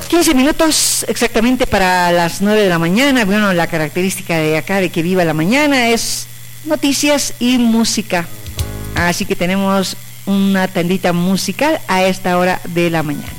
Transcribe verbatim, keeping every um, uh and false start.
quince minutos exactamente para las nueve de la mañana. Bueno, la característica de acá de que viva la mañana es noticias y música. Así que tenemos una tandita musical a esta hora de la mañana.